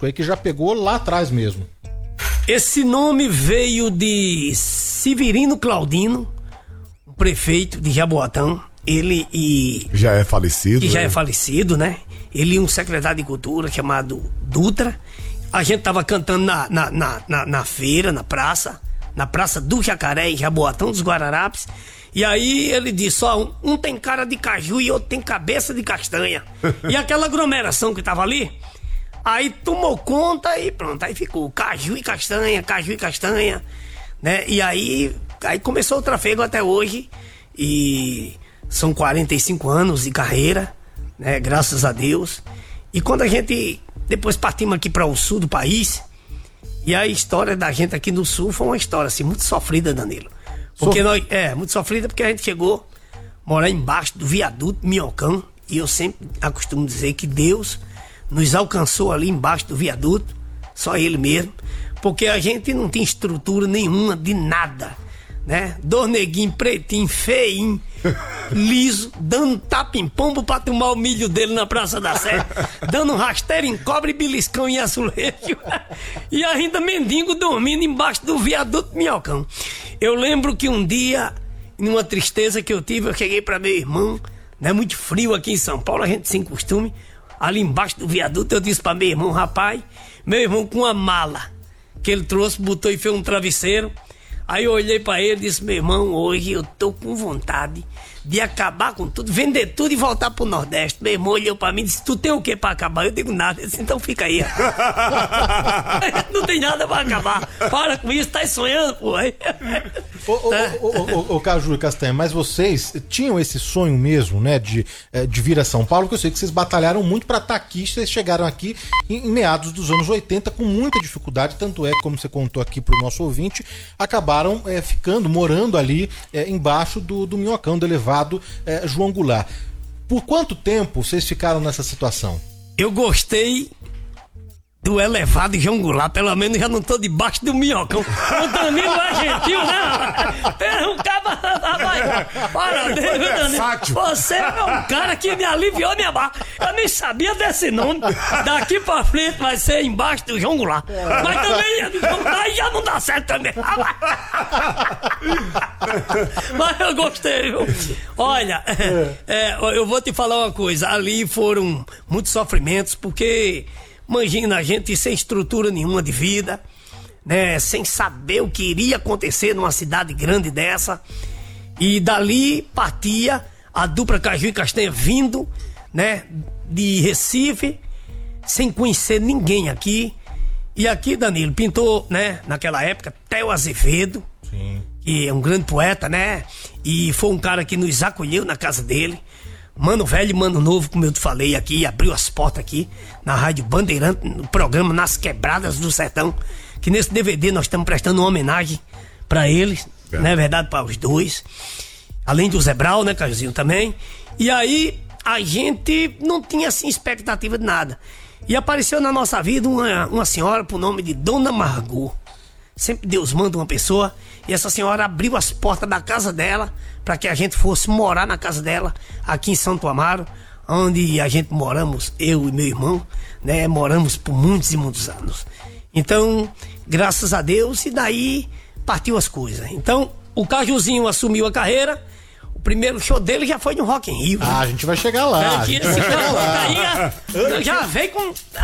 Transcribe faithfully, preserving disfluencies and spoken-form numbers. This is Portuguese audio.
artístico aí que já pegou lá atrás mesmo. Esse nome veio de Severino Claudino, o prefeito de Jaboatão. Ele e... Já é falecido. Que já né? é falecido, né? Ele e um secretário de cultura chamado Dutra. A gente tava cantando na, na, na, na, na feira, na praça, na Praça do Jacaré, em Jaboatão dos Guararapes. E aí ele disse, ó, um, um tem cara de caju e outro tem cabeça de castanha. E aquela aglomeração que tava ali, aí tomou conta e pronto, aí ficou caju e castanha, caju e castanha, né? E aí, aí começou o trafego até hoje, e são quarenta e cinco anos de carreira, né? Graças a Deus. E quando a gente, depois partimos aqui para o sul do país, e a história da gente aqui no sul foi uma história assim, muito sofrida, Danilo. Porque so... nós, é, muito sofrida porque a gente chegou a morar embaixo do viaduto Minhocão, e eu sempre acostumo dizer que Deus nos alcançou ali embaixo do viaduto, só Ele mesmo, porque a gente não tinha estrutura nenhuma de nada, né? Dois neguinhos pretinhos, feinhos, liso, dando tapa em pombo pra tomar o milho dele na Praça da Sé, dando rasteiro em cobre, beliscão em azulejo, e ainda mendigo dormindo embaixo do viaduto Minhocão. Eu lembro que um dia, numa tristeza que eu tive, eu cheguei pra meu irmão, né? Muito frio aqui em São Paulo, a gente sem costume, ali embaixo do viaduto, eu disse pra meu irmão, rapaz, meu irmão com uma mala que ele trouxe, botou e fez um travesseiro. Aí eu olhei pra ele e disse, meu irmão, hoje eu tô com vontade de acabar com tudo, vender tudo e voltar pro Nordeste. Meu irmão olhou pra mim e disse, tu tem o que pra acabar? Eu digo nada. Ele disse, então fica aí. Não tem nada pra acabar. Para com isso, tá sonhando, pô. Ô, ô, ô, ô, ô, Caju e Castanha, mas vocês tinham esse sonho mesmo, né, de, de vir a São Paulo, porque eu sei que vocês batalharam muito pra estar aqui, vocês chegaram aqui em, em meados dos anos oitenta com muita dificuldade, tanto é, como você contou aqui pro nosso ouvinte, acabaram é, ficando, morando ali é, embaixo do, do Minhocão, do elevado é, João Goulart. Por quanto tempo vocês ficaram nessa situação? Eu gostei do elevado João Goulart, pelo menos já não tô debaixo do Minhocão. O Danilo é gentil, né? Pera, um caba... Para, Danilo. Você é um cara que me aliviou minha barra. Eu nem sabia desse nome. Daqui pra frente vai ser embaixo do João Goulart. Mas também, aí já não dá certo também. Mas eu gostei, viu? Olha, é, eu vou te falar uma coisa. Ali foram muitos sofrimentos, porque... Imagina a gente sem estrutura nenhuma de vida, né? Sem saber o que iria acontecer numa cidade grande dessa. E dali partia a dupla Caju e Castanha vindo, né? De Recife, sem conhecer ninguém aqui. E aqui, Danilo, pintou, né? Naquela época, Theo Azevedo, sim, que é um grande poeta, né? E foi um cara que nos acolheu na casa dele. Mano velho e mano novo, como eu te falei aqui, abriu as portas aqui na Rádio Bandeirante, no programa Nas Quebradas do Sertão, que nesse D V D nós estamos prestando uma homenagem pra eles, é. Não é verdade, para os dois, além do Zé Brau, né, Cajuzinho, também. E aí a gente não tinha assim expectativa de nada, e apareceu na nossa vida uma, uma senhora por nome de Dona Margot. Sempre Deus manda uma pessoa, e essa senhora abriu as portas da casa dela para que a gente fosse morar na casa dela aqui em Santo Amaro, onde a gente moramos, eu e meu irmão, né, moramos por muitos e muitos anos. Então, graças a Deus, e daí partiu as coisas. Então, o Cajuzinho assumiu a carreira. O primeiro show dele já foi no Rock in Rio. Ah, né? A gente vai chegar lá. É, que esse cara já veio com